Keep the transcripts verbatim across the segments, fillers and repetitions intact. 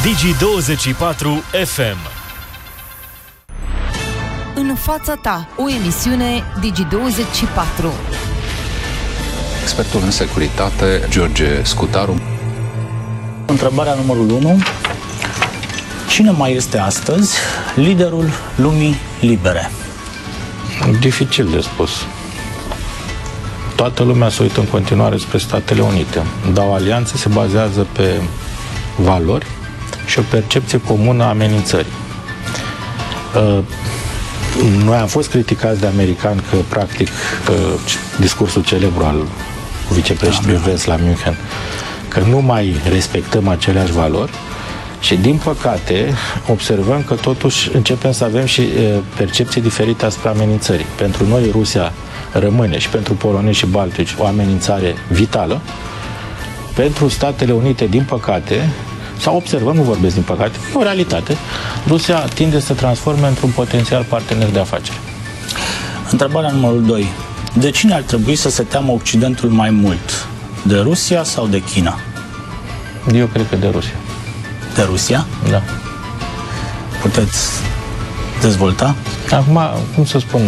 Digi douăzeci și patru F M. În fața ta, o emisiune Digi douăzeci și patru. Expertul în securitate, George Scutaru. Întrebarea numărul unu. Cine mai este astăzi liderul lumii libere? Dificil de spus. Toată lumea se uită în continuare spre Statele Unite, dar o alianță se bazează pe valori și o percepție comună a amenințării. Noi am fost criticați de americani că, practic, discursul celebru al vicepreședintelui Vance la München, că nu mai respectăm aceleași valori și, din păcate, observăm că totuși începem să avem și percepții diferite asupra amenințării. Pentru noi, Rusia rămâne și pentru polonezi și baltici o amenințare vitală. Pentru Statele Unite, din păcate, sau observăm, nu vorbesc din păcate, e o realitate, Rusia tinde să se transforme într-un potențial partener de afaceri. Întrebarea numărul doi. De cine ar trebui să se teamă Occidentul mai mult? De Rusia sau de China? Eu cred că de Rusia. De Rusia? Da. Puteți dezvolta? Acum, cum să spun,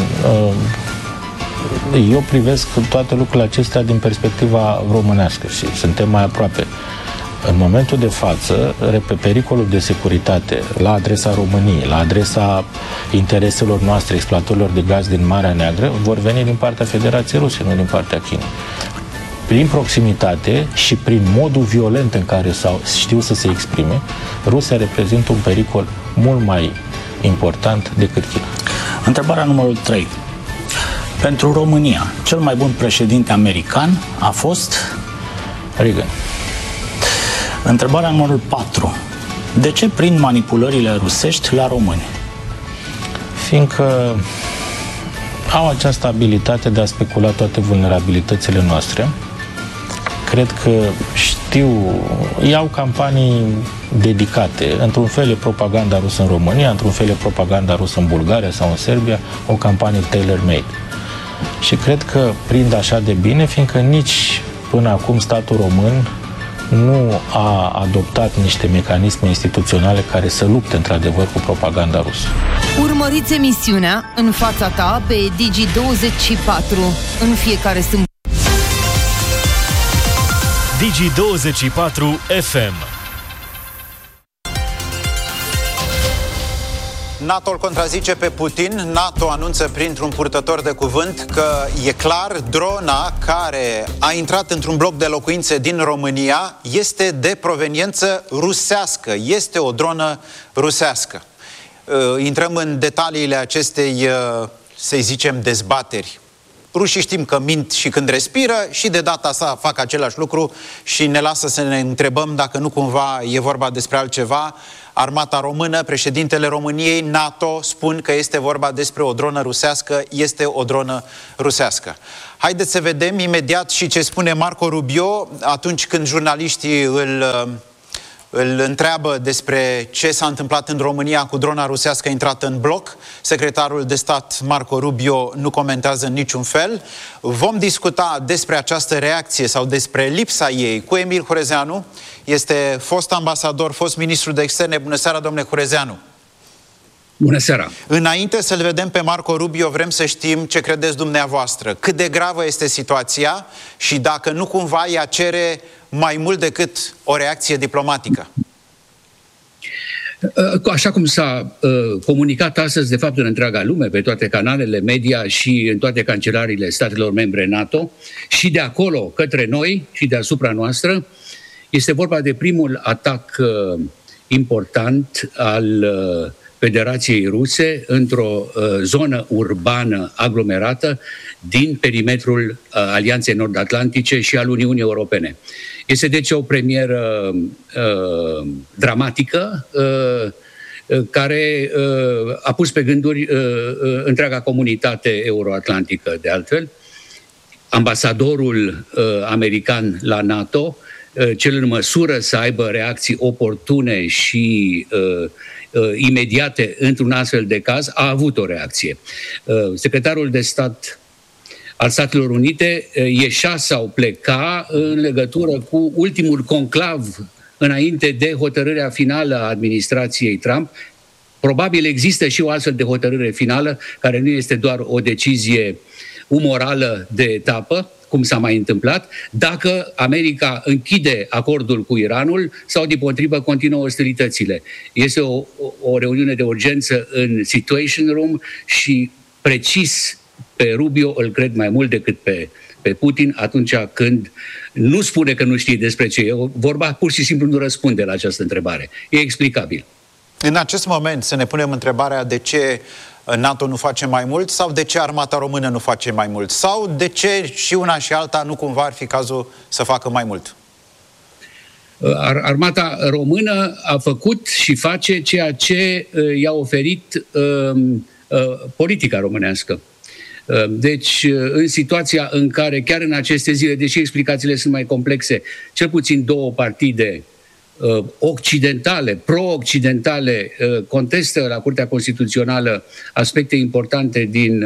eu privesc toate lucrurile acestea din perspectiva românească și suntem mai aproape. În momentul de față, pe pericolul de securitate la adresa României, la adresa intereselor noastre, exploatărilor de gaz din Marea Neagră, vor veni din partea Federației Ruse, nu din partea Chinei. Prin proximitate și prin modul violent în care s-au, știu să se exprime, Rusia reprezintă un pericol mult mai important decât China. Întrebarea numărul trei. Pentru România, cel mai bun președinte american a fost Reagan. Întrebarea numărul patru. De ce prind manipulările rusești la români? Fiindcă au această abilitate de a specula toate vulnerabilitățile noastre. Cred că știu, iau campanii dedicate. Într-un fel e propaganda rusă în România, într-un fel e propaganda rusă în Bulgaria sau în Serbia, o campanie tailor-made. Și cred că prind așa de bine, fiindcă nici până acum statul român nu a adoptat niște mecanisme instituționale care să lupte într-adevăr cu propaganda rusă. Urmăriți emisiunea În fața ta pe Digi douăzeci și patru în fiecare sâmbătă. Digi douăzeci și patru F M. NATO îl contrazice pe Putin. NATO anunță printr-un purtător de cuvânt că e clar, drona care a intrat într-un bloc de locuințe din România este de proveniență rusească. Este o dronă rusească. Intrăm în detaliile acestei, să zicem, dezbateri. Rușii știm că mint și când respiră și de data asta fac același lucru și ne lasă să ne întrebăm dacă nu cumva e vorba despre altceva. Armata română, președintele României, NATO spun că este vorba despre o dronă rusească, este o dronă rusească. Haideți să vedem imediat și ce spune Marco Rubio atunci când jurnaliștii îl, îl întreabă despre ce s-a întâmplat în România cu drona rusească intrată în bloc. Secretarul de stat Marco Rubio nu comentează în niciun fel. Vom discuta despre această reacție sau despre lipsa ei cu Emil Hurezeanu. Este fost ambasador, fost ministru de externe. Bună seara, domnule Hurezeanu. Bună seara. Înainte să-l vedem pe Marco Rubio, vrem să știm ce credeți dumneavoastră. Cât de gravă este situația și dacă nu cumva ea cere mai mult decât o reacție diplomatică. Așa cum s-a uh, comunicat astăzi, de fapt, în întreaga lume, pe toate canalele media și în toate cancelariile statelor membre NATO, și de acolo către noi și deasupra noastră, este vorba de primul atac uh, important al uh, Federației Ruse într-o uh, zonă urbană aglomerată din perimetrul uh, Alianței Nord-Atlantice și al Uniunii Europene. Este deci o premieră uh, dramatică uh, care uh, a pus pe gânduri uh, uh, întreaga comunitate euroatlantică, de altfel. Ambasadorul uh, american la NATO, uh, cel în măsură să aibă reacții oportune și uh, uh, imediate într-un astfel de caz, a avut o reacție. Uh, secretarul de stat al Statelor Unite ieșea sau pleca în legătură cu ultimul conclav înainte de hotărârea finală a administrației Trump. Probabil există și o astfel de hotărâre finală, care nu este doar o decizie umorală de etapă, cum s-a mai întâmplat, dacă America închide acordul cu Iranul sau, dimpotrivă, continuă ostilitățile. Este o, o reuniune de urgență în Situation Room și precis pe Rubio îl cred mai mult decât pe, pe Putin atunci când nu spune că nu știe despre ce e vorba, pur și simplu nu răspunde la această întrebare. E explicabil. În acest moment să ne punem întrebarea de ce NATO nu face mai mult sau de ce armata română nu face mai mult sau de ce și una și alta nu cumva ar fi cazul să facă mai mult. Armata română a făcut și face ceea ce i-a oferit uh, uh, politica românească. Uh, deci, în situația în care, chiar în aceste zile, deși explicațiile sunt mai complexe, cel puțin două partide occidentale, pro-occidentale, contestă la Curtea Constituțională aspecte importante din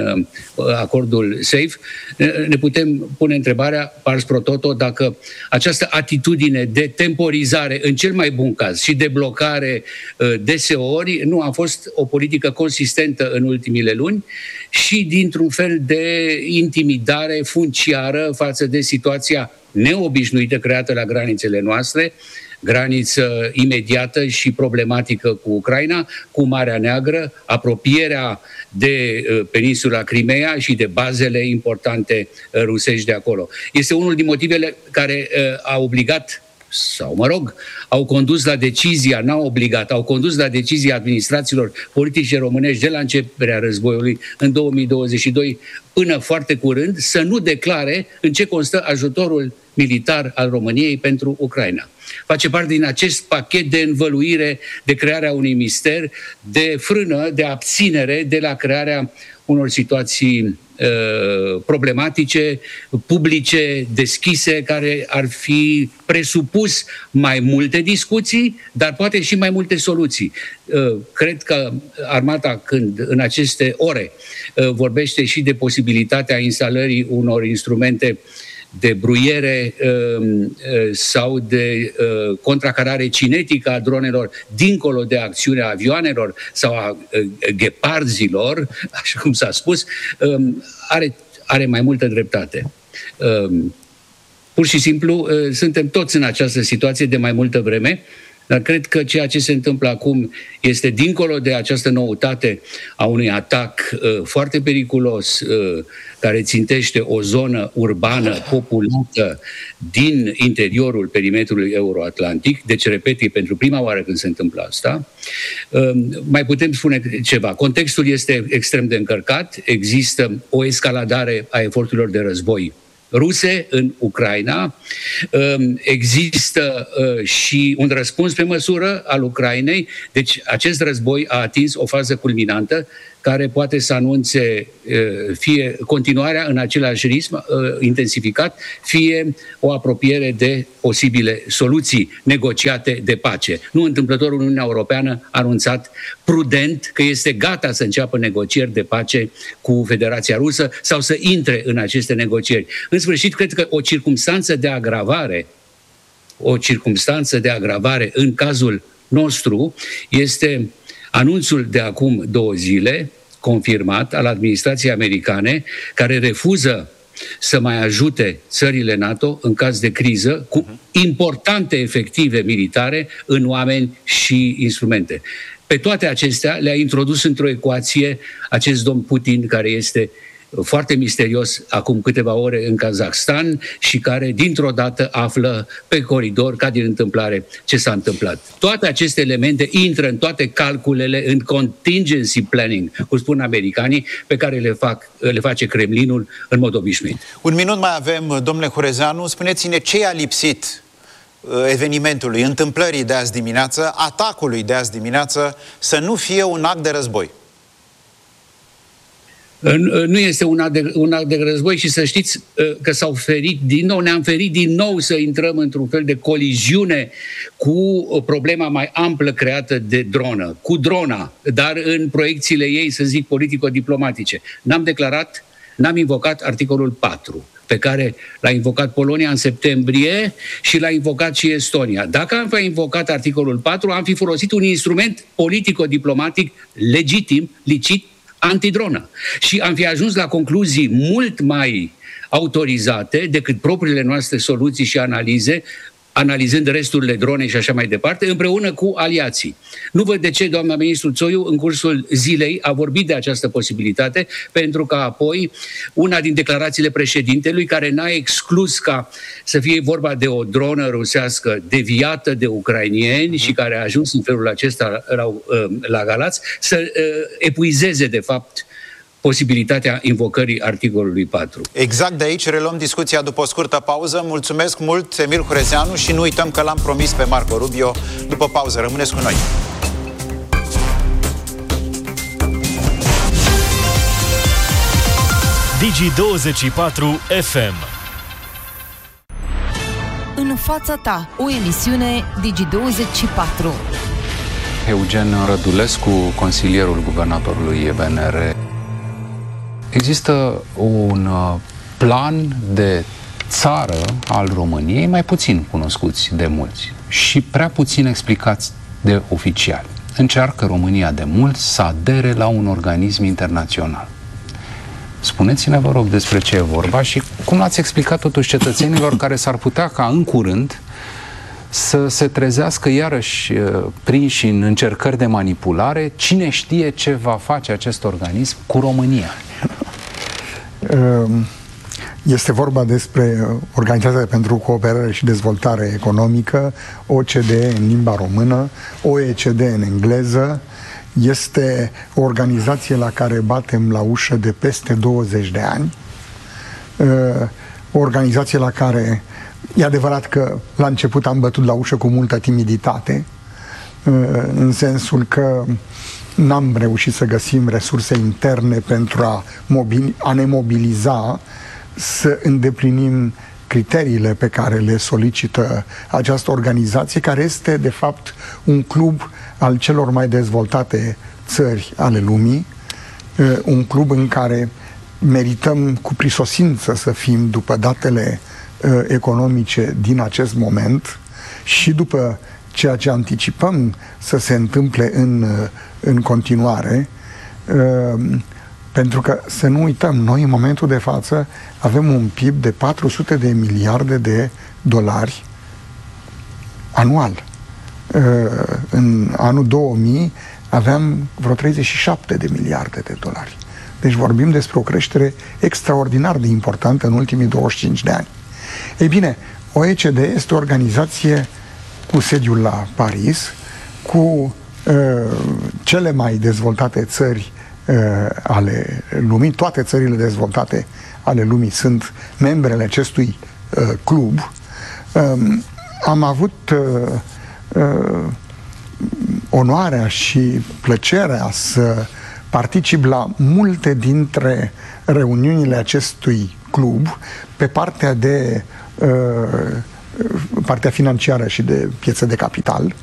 acordul SAFE, ne putem pune întrebarea, pars pro toto, dacă această atitudine de temporizare, în cel mai bun caz, și de blocare deseori, nu a fost o politică consistentă în ultimile luni și dintr-un fel de intimidare funciară față de situația neobișnuită creată la granițele noastre, graniță imediată și problematică cu Ucraina, cu Marea Neagră, apropierea de uh, peninsula Crimea și de bazele importante uh, rusești de acolo. Este unul din motivele care uh, a obligat, sau mă rog, au condus la decizia, n-au obligat, au condus la decizia administrațiilor politice românești de la începerea războiului în două mii douăzeci și doi până foarte curând să nu declare în ce constă ajutorul militar al României pentru Ucraina. Face parte din acest pachet de învăluire, de crearea unui mister, de frână, de abținere de la crearea unor situații uh, problematice, publice, deschise, care ar fi presupus mai multe discuții, dar poate și mai multe soluții. Uh, cred că armata, când în aceste ore uh, vorbește și de posibilitatea instalării unor instrumente de bruiere uh, sau de uh, contracarare cinetică a dronelor dincolo de acțiunea avioanelor sau a uh, gheparzilor, așa cum s-a spus, um, are, are mai multă dreptate. Um, pur și simplu, uh, suntem toți în această situație de mai multă vreme, dar cred că ceea ce se întâmplă acum este dincolo de această noutate a unui atac uh, foarte periculos uh, care țintește o zonă urbană populată din interiorul perimetrului euroatlantic. Deci, repet, e pentru prima oară când se întâmplă asta. Uh, mai putem spune ceva. Contextul este extrem de încărcat. Există o escaladare a eforturilor de război ruse în Ucraina. Există și un răspuns pe măsură al Ucrainei. Deci acest război a atins o fază culminantă care poate să anunțe fie continuarea în același ritm intensificat, fie o apropiere de posibile soluții negociate de pace. Nu întâmplător, Uniunea Europeană a anunțat prudent că este gata să înceapă negocieri de pace cu Federația Rusă sau să intre în aceste negocieri. În sfârșit, cred că o circumstanță de agravare, o circumstanță de agravare în cazul nostru este anunțul de acum două zile, confirmat, al administrației americane, care refuză să mai ajute țările NATO în caz de criză cu importante efective militare în oameni și instrumente. Pe toate acestea le-a introdus într-o ecuație acest domn Putin, care este foarte misterios acum câteva ore în Kazakhstan și care dintr-o dată află pe coridor, ca din întâmplare, ce s-a întâmplat. Toate aceste elemente intră în toate calculele, în contingency planning, cum spun americanii, pe care le, fac, le face Kremlinul în mod obișnuit. Un minut mai avem, domnule Hurezeanu. Spuneți-ne ce i-a lipsit evenimentului, întâmplării de azi dimineață, atacului de azi dimineață, să nu fie un act de război. Nu este un act, de, un act de război și să știți că s-au ferit din nou, ne-am ferit din nou să intrăm într-un fel de coliziune cu problema mai amplă creată de dronă, cu drona, dar în proiecțiile ei, să zic, politico-diplomatice. N-am declarat, n-am invocat articolul patru. pe care l-a invocat Polonia în septembrie și l-a invocat și Estonia. Dacă am fi invocat articolul patru, am fi folosit un instrument politico-diplomatic legitim, licit, antidronă. Și am fi ajuns la concluzii mult mai autorizate decât propriile noastre soluții și analize, analizând resturile dronei și așa mai departe, împreună cu aliații. Nu văd de ce doamna ministru Țoiu în cursul zilei a vorbit de această posibilitate, pentru că apoi una din declarațiile președintelui, care n-a exclus ca să fie vorba de o dronă rusească deviată de ucrainieni și care a ajuns în felul acesta la, la Galați, să epuizeze de fapt posibilitatea invocării articolului patru. Exact de aici reluăm discuția după o scurtă pauză. Mulțumesc mult, Emil Hurezeanu, și nu uităm că l-am promis pe Marco Rubio după pauză. Rămâneți cu noi! Digi douăzeci și patru F M. În fața ta, o emisiune Digi douăzeci și patru. Eugen Rădulescu, consilierul guvernatorului B N R. Există un plan de țară al României mai puțin cunoscuți de mulți și prea puțin explicați de oficiali. Încearcă România de mult să adere la un organism internațional. Spuneți-ne, vă rog, despre ce e vorba și cum ați explicat totuși cetățenilor care s-ar putea ca în curând să se trezească iarăși prinși în încercări de manipulare. Cine știe ce va face acest organism cu România? Este vorba despre Organizația pentru Cooperare și Dezvoltare Economică, O C D E în limba română, O E C D în engleză. Este o organizație la care batem la ușă de peste douăzeci de ani. O organizație la care e adevărat că la început am bătut la ușă cu multă timiditate, în sensul că n-am reușit să găsim resurse interne pentru a, mobil, a ne mobiliza să îndeplinim criteriile pe care le solicită această organizație, care este de fapt un club al celor mai dezvoltate țări ale lumii, un club în care merităm cu prisosință să fim după datele economice din acest moment și după ceea ce anticipăm să se întâmple în, în continuare, pentru că să nu uităm, noi în momentul de față avem un P I B de patru sute de miliarde de dolari anual. În anul două mii aveam vreo treizeci și șapte de miliarde de dolari. Deci vorbim despre o creștere extraordinar de importantă în ultimii douăzeci și cinci de ani. Ei bine, O E C D este o organizație cu sediul la Paris, cu uh, cele mai dezvoltate țări uh, ale lumii. Toate țările dezvoltate ale lumii sunt membrele acestui uh, club. Um, am avut uh, uh, onoarea și plăcerea să particip la multe dintre reuniunile acestui club pe partea de uh, partea financiară și de piețe de capital,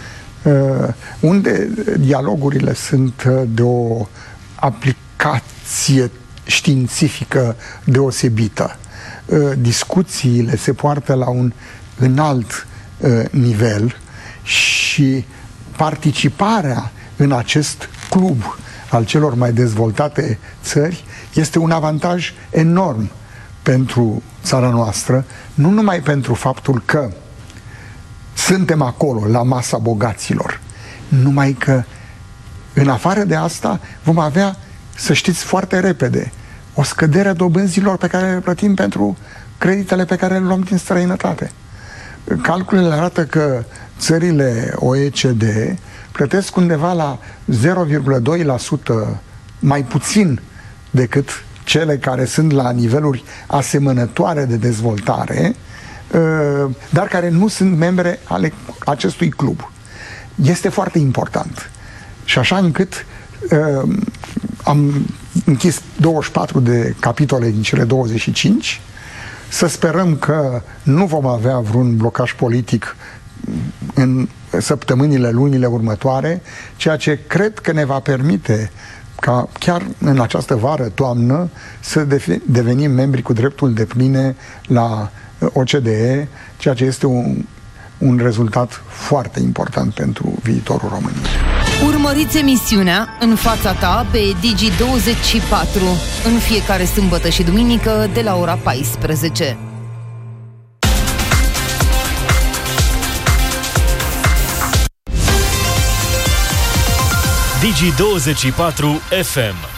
unde dialogurile sunt de o aplicație științifică deosebită. Discuțiile se poartă la un înalt nivel și participarea în acest club al celor mai dezvoltate țări este un avantaj enorm pentru țara noastră, nu numai pentru faptul că suntem acolo, la masa bogaților, numai că în afară de asta vom avea, să știți foarte repede, o scădere a dobânzilor pe care le plătim pentru creditele pe care le luăm din străinătate. Calculele arată că țările O E C D plătesc undeva la zero virgulă doi la sută mai puțin decât cele care sunt la niveluri asemănătoare de dezvoltare, dar care nu sunt membre ale acestui club. Este foarte important. Și așa încât am închis douăzeci și patru de capitole din cele douăzeci și cinci. Să sperăm că nu vom avea vreun blocaj politic în săptămânile, lunile următoare, ceea ce cred că ne va permite ca chiar în această vară, toamnă, să devenim membri cu dreptul depline la O C D E, ceea ce este un, un rezultat foarte important pentru viitorul României. Urmăriți emisiunea În fața ta pe Digi douăzeci și patru în fiecare sâmbătă și duminică de la ora paisprezece. Digi douăzeci și patru F M.